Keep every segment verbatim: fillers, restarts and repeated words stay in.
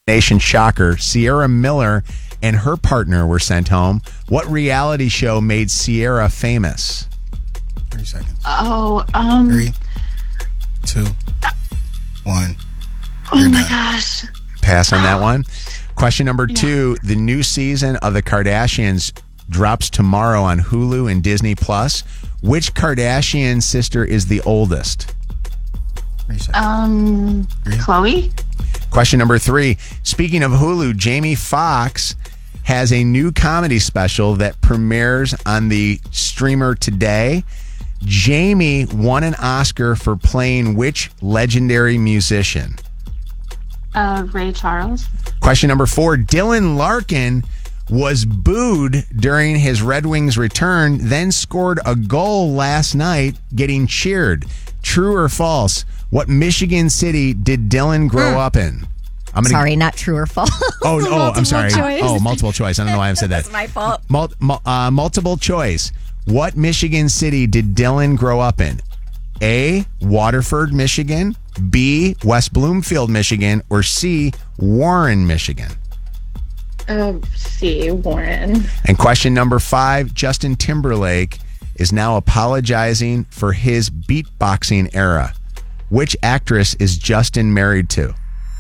Nation shocker. Sierra Miller and her partner were sent home. What reality show made Sierra famous? Three seconds. Oh, um. Three, two, one. Oh You're my done. gosh. Pass on that one. Question number two. The new season of The Kardashians drops tomorrow on Hulu and Disney Plus. Which Kardashian sister is the oldest? Three seconds. Um, Three. Chloe? Question number three. Speaking of Hulu, Jamie Foxx has a new comedy special that premieres on the streamer today. Jamie won an Oscar for playing which legendary musician? Uh, Ray Charles? Question number four. Dylan Larkin was booed during his Red Wings return, then scored a goal last night getting cheered. True or false? What Michigan city did Dylan grow up in? I'm gonna, Sorry, not true or false. Oh, oh, I'm Multiple sorry. choice. Oh, multiple choice. I don't know why I said that. That's my fault. Mul- mul- uh, multiple choice. What Michigan city did Dylan grow up in? A, Waterford, Michigan. B, West Bloomfield, Michigan. Or C, Warren, Michigan. Uh, C, Warren. And question number five, Justin Timberlake is now apologizing for his beatboxing era. Which actress is Justin married to?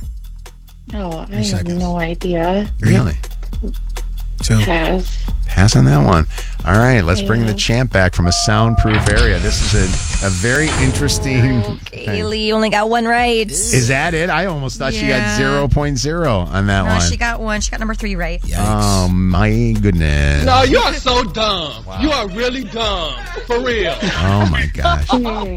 Oh, I have seconds. no idea. Really? Two. Pass. Pass on that one. All right, let's bring the Yeah. champ back from a soundproof area. This is a, a very interesting... Kaylee, you only got one right. Is that it? I almost thought she got Yeah. zero point zero on that No, one. she got one. She got number three right. Yikes. Oh, my goodness. No, you are so dumb. You are really dumb. For real. Oh, my gosh.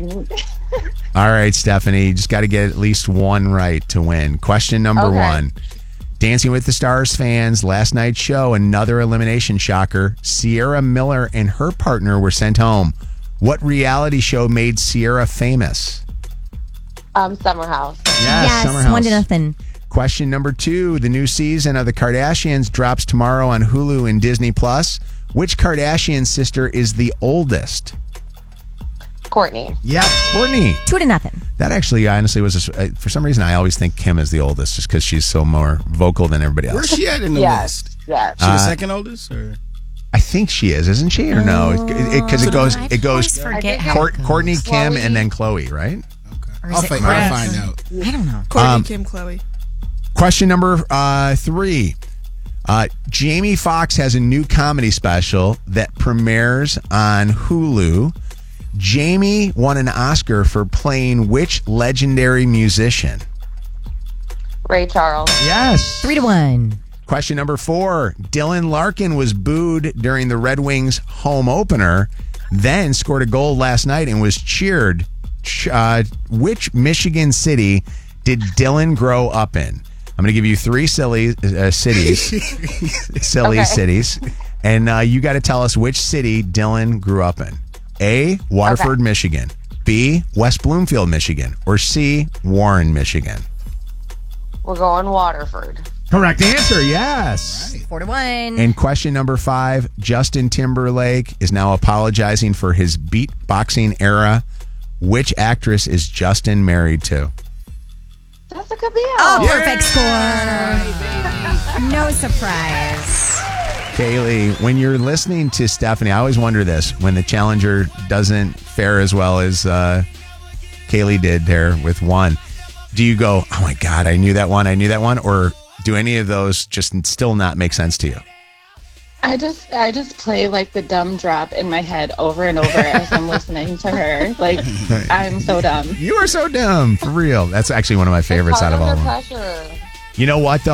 All right, Stephanie, you just got to get at least one right to win. Question number Okay. one. Dancing with the Stars fans, last night's show, another elimination shocker. Sierra Miller and her partner were sent home. What reality show made Sierra famous? Um, Summer House. Yes, Summer House. one to nothing. Question number two. The new season of The Kardashians drops tomorrow on Hulu and Disney Plus. Which Kardashian sister is the oldest? Courtney. Yeah, Courtney. Two to nothing. That actually, honestly, was a, for some reason I always think Kim is the oldest, just because she's so more vocal than everybody Where's else. she at in the Yes. list? Yes. She the Uh, second oldest? Or? I think she is, isn't she, or no? Because it, it, it goes, it goes, I forget how Court, it goes. Courtney, Kim, Chloe. and then Chloe, right? Or is I'll, it fi- Brad? I'll find out. I don't know. Courtney, Um, Kim, Chloe. Question number uh, three. Uh, Jamie Foxx has a new comedy special that premieres on Hulu. Jamie won an Oscar for playing which legendary musician? Ray Charles. Yes. Three to one. Question number four. Dylan Larkin was booed during the Red Wings home opener, then scored a goal last night and was cheered. Ch- Uh, which Michigan city did Dylan grow up in? I'm going to give you three silly uh, cities, silly Okay. cities, and uh, you got to tell us which city Dylan grew up in. A, Waterford, Michigan. B, West Bloomfield, Michigan. Or C, Warren, Michigan. We're going Waterford. Correct answer, yes. Four to one. And question number five, Justin Timberlake is now apologizing for his beatboxing era. Which actress is Justin married to? Jessica Biel. Oh, perfect score. No surprise. Kaylee, when you're listening to Stephanie, I always wonder this, when the challenger doesn't fare as well as uh, Kaylee did there with one, do you go, oh my God, I knew that one, I knew that one? Or do any of those just still not make sense to you? I just I just play like the dumb drop in my head over and over as I'm listening to her. Like, I'm so dumb. You are so dumb, for real. That's actually one of my favorites It's out of hard all of under them. pressure. You know what, though?